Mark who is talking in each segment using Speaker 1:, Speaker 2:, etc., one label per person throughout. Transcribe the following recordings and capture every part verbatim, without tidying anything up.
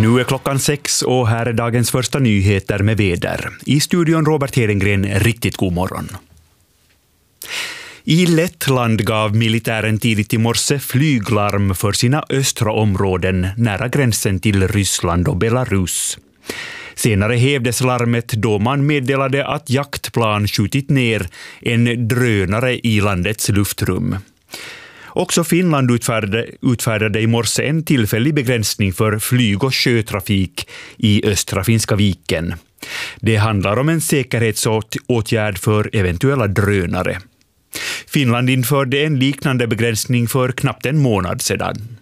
Speaker 1: Nu är klockan sex och här är dagens första nyheter med väder. I studion Robert Hedengren, riktigt god morgon. I Lettland gav militären tidigt i morse flyglarm för sina östra områden nära gränsen till Ryssland och Belarus. Senare hävdes larmet då man meddelade att jaktplan skjutit ner en drönare i landets luftrum. Också Finland utfärdade, utfärdade i morse en tillfällig begränsning för flyg- och sjötrafik i östra Finska viken. Det handlar om en säkerhetsåtgärd för eventuella drönare. Finland införde en liknande begränsning för knappt en månad sedan.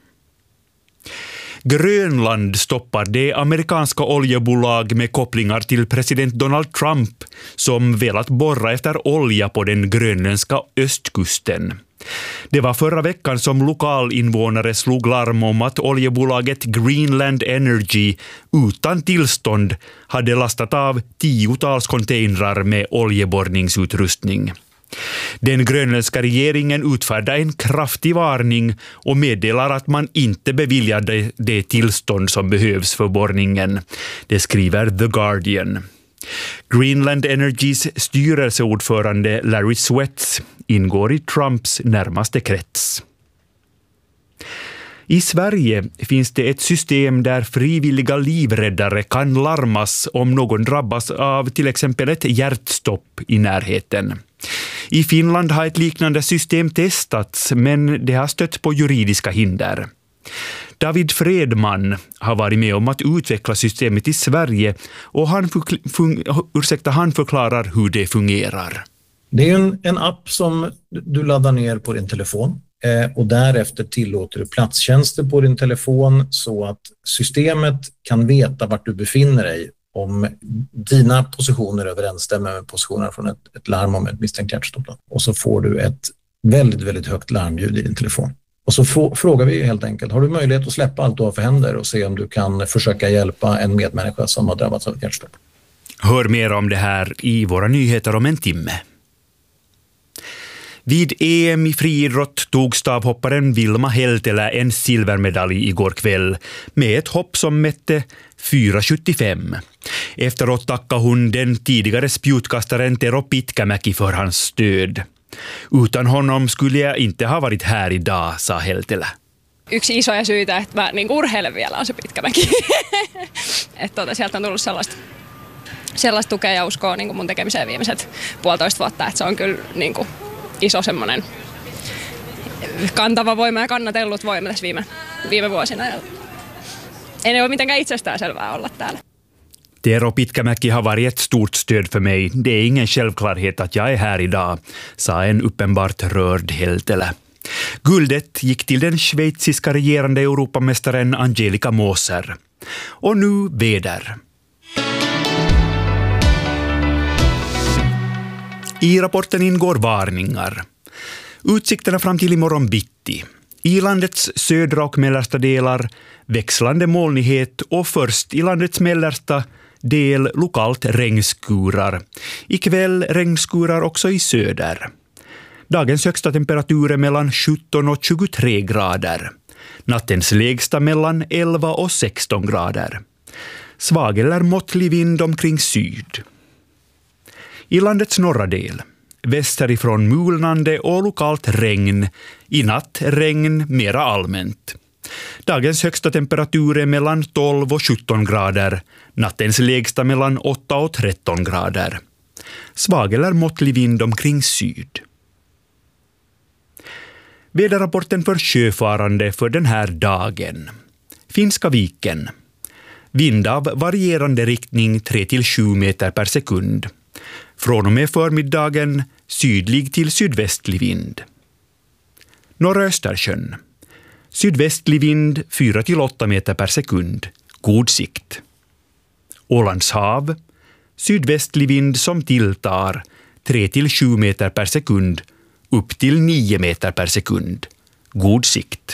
Speaker 1: Grönland stoppar det amerikanska oljebolag med kopplingar till president Donald Trump som velat borra efter olja på den grönländska östkusten. Det var förra veckan som lokalinvånare slog larm om att oljebolaget Greenland Energy utan tillstånd hade lastat av tiotals containrar med oljeborrningsutrustning. Den grönländska regeringen utfärdade en kraftig varning och meddelar att man inte beviljade det tillstånd som behövs för borrningen. Det skriver The Guardian. Greenland Energys styrelseordförande Larry Sweats ingår i Trumps närmaste krets. I Sverige finns det ett system där frivilliga livräddare kan larmas om någon drabbas av till exempel ett hjärtstopp i närheten. I Finland har ett liknande system testats, men det har stött på juridiska hinder. David Fredman har varit med om att utveckla systemet i Sverige och han, fun- fun- ursäkta, han förklarar hur det fungerar.
Speaker 2: Det är en, en app som du laddar ner på din telefon eh, och därefter tillåter du platstjänster på din telefon så att systemet kan veta vart du befinner dig om dina positioner överensstämmer med positionerna från ett, ett larm om ett misstänkt hjärtstopp. Och så får du ett väldigt, väldigt högt larmljud i din telefon. Och så få, frågar vi helt enkelt, har du möjlighet att släppa allt du har för händer och se om du kan försöka hjälpa en medmänniska som har drabbats av ett hjärtstopp?
Speaker 1: Hör mer om det här i våra nyheter om en timme. Vid E M i friidrott tog stavhopparen Vilma Heltelä en silvermedalj igår kväll med ett hopp som mätte fyra sjuttiofem. Efteråt tackade hon den tidigare spjutkastaren Tero Pitkämäki för hans stöd. Utan honom skulle jag inte ha varit här idag, sa Heltelä.
Speaker 3: Yksi isoja syitä, että mä niin urheilen vielä, on se Pitkämäki. että tuota, sieltä on tullut sellaista, sellaista tukea ja uskoa niin mun tekemiseen viimeiset puolitoista vuotta, että se on kyllä niin kuin iso semmoinen kantava voima ja kannatellut voima tässä viime, viime vuosina. Ei ne ole mitenkään itsestäänselvää olla täällä.
Speaker 1: Tero Pitkämäki har varit ett stort stöd för mig. Det är ingen självklarhet att jag är här idag, sa en uppenbart rörd Heltelä. Guldet gick till den schweiziska regerande Europamästaren Angelika Moser. Och nu väder. I rapporten ingår varningar. Utsikterna fram till imorgon bitti. I landets södra och mellersta delar växlande molnighet och först i landets mellersta del lokalt regnskurar. Ikväll regnskurar också i söder. Dagens högsta temperatur är mellan sjutton och tjugotre grader. Nattens lägsta mellan elva och sexton grader. Svag eller måttlig vind omkring syd. I landets norra del, västerifrån mulnande och lokalt regn, i natt regn mera allmänt. Dagens högsta temperatur är mellan tolv och sjutton grader, nattens lägsta mellan åtta och tretton grader. Svag eller måttlig vind omkring syd. Väderrapporten för sjöfarande för den här dagen. Finska viken. Vind av varierande riktning tre till sju meter per sekund. Från och med förmiddagen sydlig till sydvästlig vind. Norra Östersjön. Sydvästlig vind fyra till åtta meter per sekund. God sikt. Ålands hav. Sydvästlig vind som tilltar tre till sju meter per sekund. Upp till nio meter per sekund. God sikt.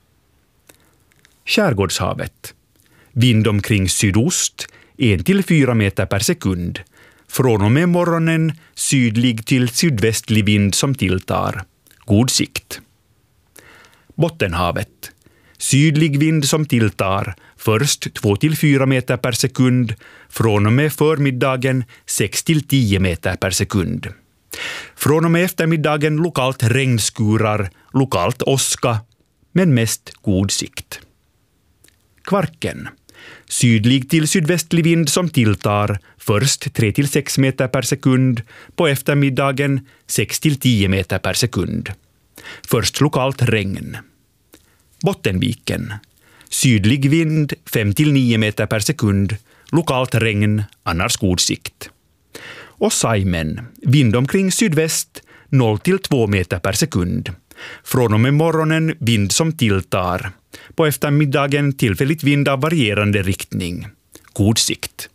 Speaker 1: Skärgårdshavet. Vind omkring sydost en till fyra meter per sekund. Från och med morgonen sydlig till sydvästlig vind som tilltar. God sikt. Bottenhavet. Sydlig vind som tilltar, först två till fyra meter per sekund, från och med förmiddagen sex till tio meter per sekund. Från och med eftermiddagen lokalt regnskurar, lokalt åska, men mest god sikt. Kvarken. Sydlig till sydvästlig vind som tilltar, först tre till sex meter per sekund, på eftermiddagen sex till tio meter per sekund. Först lokalt regn. Bottenviken. Sydlig vind fem till nio meter per sekund, lokalt regn, annars god sikt. Och Saimen. Vind omkring sydväst noll till två meter per sekund. Från och med morgonen vind som tilltar. På eftermiddagen tillfälligt vind av varierande riktning. God sikt.